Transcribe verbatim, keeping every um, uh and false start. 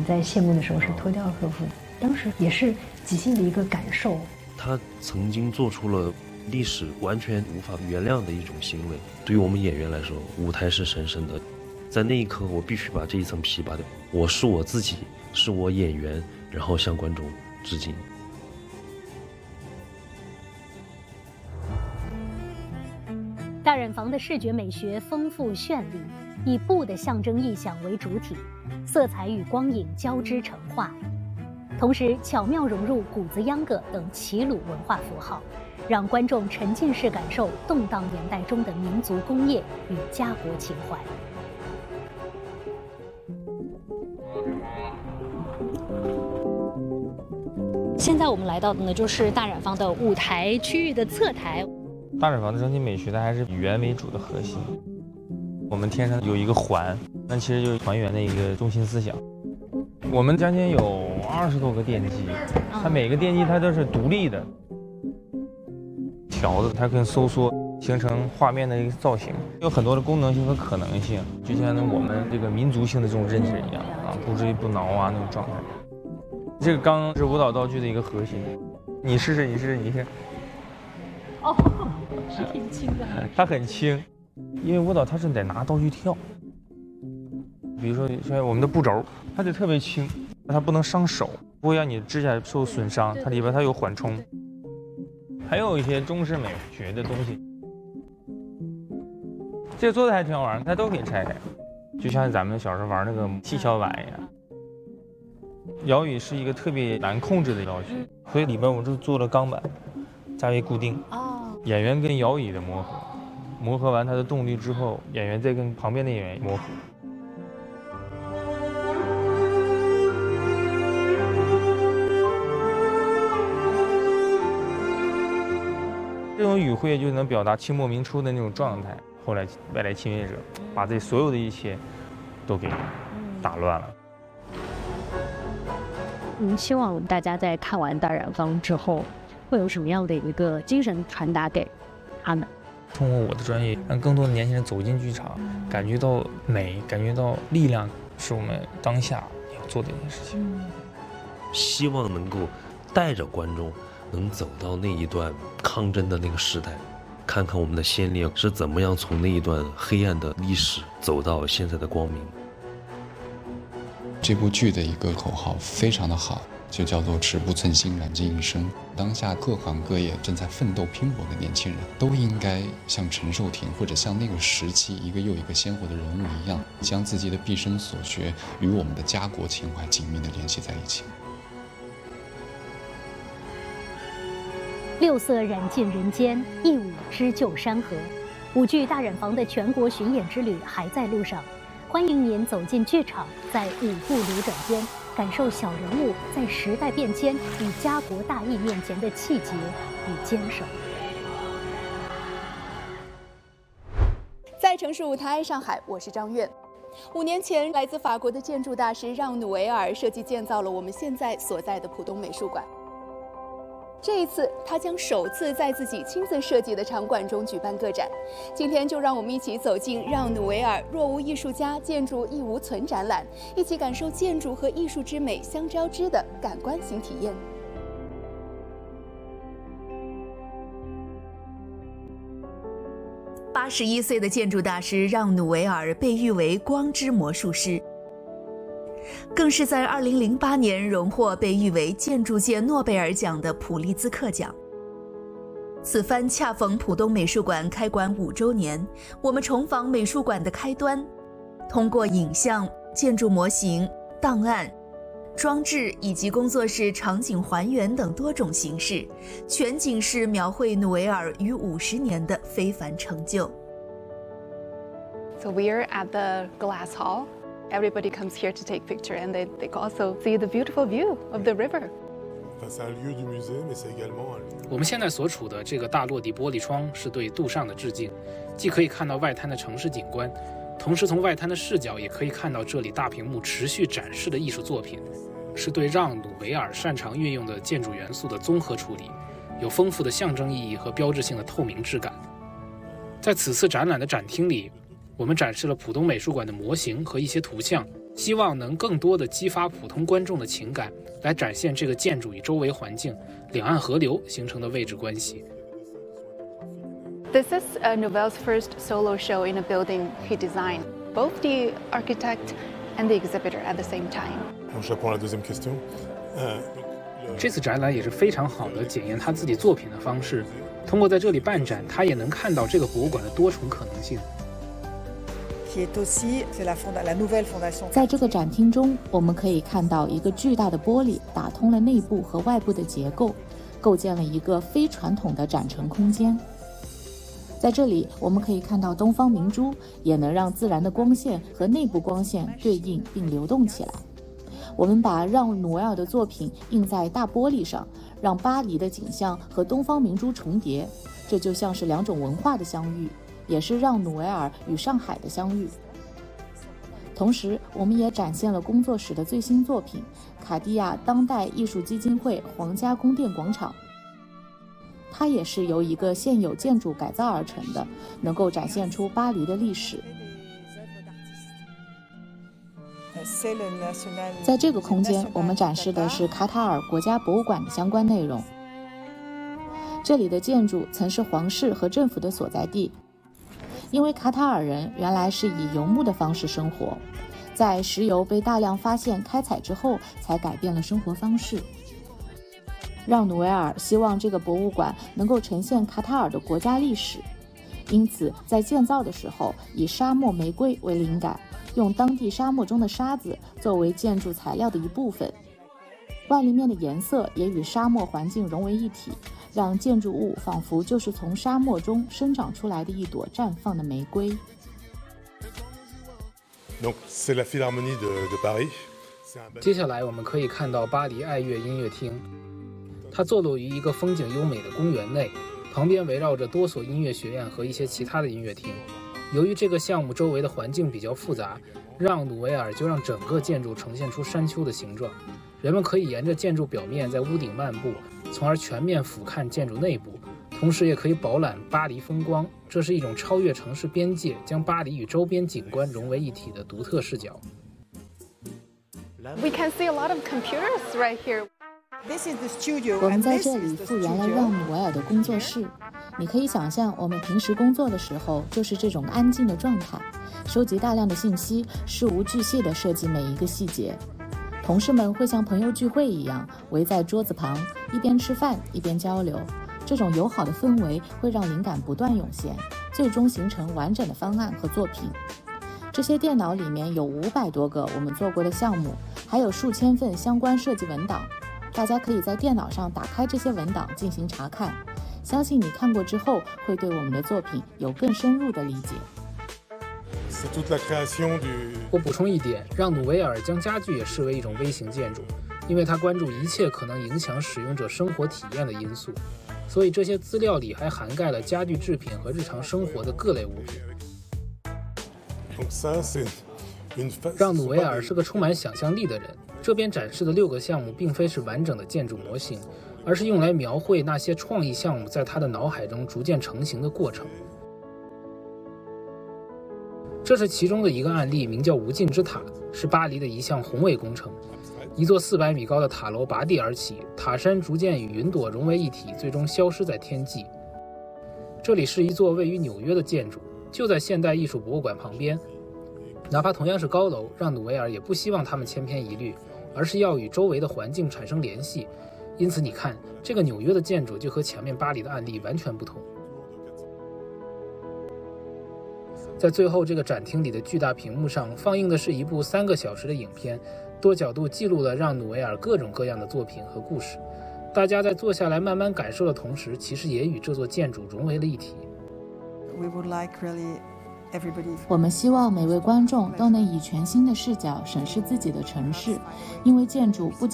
在谢幕的时候是脱掉了和服，当时也是即兴的一个感受。 他曾经做出了历史完全无法原谅的一种行为。对于我们演员来说，舞台是神圣的，在那一刻我必须把这一层皮扒掉，我是我自己，是我演员，然后向观众致敬。 大染坊的视觉美学丰富绚丽，以布的象征意象为主体，色彩与光影交织成画，同时巧妙融入谷子秧歌等齐鲁文化符号，让观众沉浸式感受动荡年代中的民族工业与家国情怀。现在我们来到的呢，就是大染坊的舞台区域的侧台。 大染坊的整体美学它还是以圆为主的核心。我们天上有一个环，那其实就是团圆的一个中心思想。我们将近有二十多个电机，它每个电机它都是独立的，条子它可以收缩，形成画面的一个造型，有很多的功能性和可能性，就像我们这个民族性的这种认识一样啊，不至于不挠啊那种状态。这个钢是舞蹈道具的一个核心，你试试，你试试，你试。 哦，是挺轻的。 它很轻，因为舞蹈它是得拿道具跳。比如说像我们的步轴，它得特别轻，它不能伤手，不会让你指甲受损伤。它里边它有缓冲，还有一些中式美学的东西。这个做的还挺好玩，它都可以拆开，就像咱们小时候玩那个气球碗一样。摇椅是一个特别难控制的道具，所以里边我就做了钢板，加以固定。演员跟摇椅的磨合，磨合完它的动力之后，演员再跟旁边的演员磨合。这种语汇就能表达清末明初的那种状态。后来外来侵略者把这所有的一切都给打乱了。 您希望大家在看完大染坊之后，会有什么样的一个精神传达给他们？ 通过我的专业，让更多的年轻人走进剧场，感觉到美，感觉到力量，是我们当下要做的一件事情。 嗯、希望能够带着观众能走到那一段抗争的那个时代，看看我们的先烈是怎么样从那一段黑暗的历史走到现在的光明。 这部剧的一个口号非常的好，就叫做尺不寸心，燃尽一生。当下各行各业正在奋斗拼搏的年轻人，都应该像陈寿亭或者像那个时期一个又一个鲜活的人物一样，将自己的毕生所学与我们的家国情怀紧密地联系在一起。 六色染尽人间，一舞织就山河。舞剧大染坊的全国巡演之旅还在路上，欢迎您走进剧场，在舞步流转间感受小人物在时代变迁与家国大义面前的气节与坚守。 在城市舞台上海，我是张悦。五年前，来自法国的建筑大师让努维尔设计建造了我们现在所在的浦东美术馆。这一次，他将首次在自己亲自设计的场馆中举办个展。今天就让我们一起走进让努维尔若无艺术家，建筑亦无存展览，一起感受建筑和艺术之美相交织的感官型体验。八十一岁的建筑大师让努维尔被誉为光之魔术师，更是在二零零八年荣获被誉为建筑界诺贝尔奖的普利兹克奖。此番恰逢浦东美术馆开馆五周年，我们重访美术馆的开端，通过影像、建筑模型、档案、装置以及工作室场景还原等多种形式，全景式描绘努维尔逾五十年的非凡成就。 So we're at the Glass Hall. Everybody comes here to take picture, and they, they also see the beautiful view of the river. 我们现在所处的这个大落地玻璃窗是对杜尚的致敬，既可以看到外滩的城市景观，同时从外滩的视角也可以看到这里大屏幕持续展示的艺术作品，是对让努维尔擅长运用的建筑元素的综合处理，有丰富的象征意义和标志性的透明质感。在此次展览的展厅里，我们展示了浦东美术馆的模型和一些图像， 希望能更多的激发普通观众的情感，来展现这个建筑与周围环境、两岸河流形成的位置关系。 This is uh, Nouvel's first solo show in a building he designed, both the architect and the exhibitor at the same time. Je réponds à la deuxième question. 这次展览也是非常好的检验他自己作品的方式。通过在这里办展，他也能看到这个博物馆的多重可能性。 在这个展厅中，我们可以看到一个巨大的玻璃打通了内部和外部的结构，构建了一个非传统的展陈空间。在这里，我们可以看到东方明珠，也能让自然的光线和内部光线对应并流动起来。我们把让努维尔的作品印在大玻璃上，让巴黎的景象和东方明珠重叠，这就像是两种文化的相遇，也是让努维尔与上海的相遇。同时，我们也展现了工作室的最新作品——卡地亚当代艺术基金会皇家宫殿广场。它也是由一个现有建筑改造而成的，能够展现出巴黎的历史。在这个空间，我们展示的是卡塔尔国家博物馆的相关内容。这里的建筑曾是皇室和政府的所在地，因为卡塔尔人原来是以游牧的方式生活，在石油被大量发现开采之后，才改变了生活方式。让努维尔希望这个博物馆能够呈现卡塔尔的国家历史，因此在建造的时候以沙漠玫瑰为灵感，用当地沙漠中的沙子作为建筑材料的一部分，外立面的颜色也与沙漠环境融为一体，让建筑物仿佛就是从沙漠中生长出来的一朵绽放的玫瑰。 接下来我们可以看到巴黎爱乐音乐厅，它坐落于一个风景优美的公园内，旁边围绕着多所音乐学院和一些其他的音乐厅。由于这个项目周围的环境比较复杂，让努维尔就让整个建筑呈现出山丘的形状，人们可以沿着建筑表面在屋顶漫步，从而全面俯瞰建筑内部，同时也可以饱览巴黎风光。这是一种超越城市边界，将巴黎与周边景观融为一体的独特视角。 We can see a lot of computers right here. 我们在这里复原了让努维尔的工作室，你可以想象我们平时工作的时候就是这种安静的状态，收集大量的信息，事无巨细地设计每一个细节。同事们会像朋友聚会一样围在桌子旁，一边吃饭一边交流，这种友好的氛围会让灵感不断涌现，最终形成完整的方案和作品。这些电脑里面有五百多个我们做过的项目，还有数千份相关设计文档，大家可以在电脑上打开这些文档进行查看，相信你看过之后会对我们的作品有更深入的理解。 我补充一点，让努维尔将家具也视为一种微型建筑，因为他关注一切可能影响使用者生活体验的因素，所以这些资料里还涵盖了家具制品和日常生活的各类物品。让努维尔是个充满想象力的人，这边展示的六个项目并非是完整的建筑模型，而是用来描绘那些创意项目在他的脑海中逐渐成型的过程。这是其中的一个案例，名叫无尽之塔，是巴黎的一项宏伟工程。一座四百米高的塔楼拔地而起，塔山逐渐与云朵融为一体，最终消失在天际。这里是一座位于纽约的建筑，就在现代艺术博物馆旁边。哪怕同样是高楼，让努维尔也不希望它们千篇一律，而是要与周围的环境产生联系。因此你看，这个纽约的建筑就和前面巴黎的案例完全不同。在最后这个展厅里的巨大屏幕上放映的是一部三个小时的影片，多角度记录了让努维尔各种各样的作品和故事。大家在坐下来慢慢感受的同时，其实也与这座建筑融为了一体。 我们希望每位观众都能以全新的视角审视自己的城市，因为建筑不仅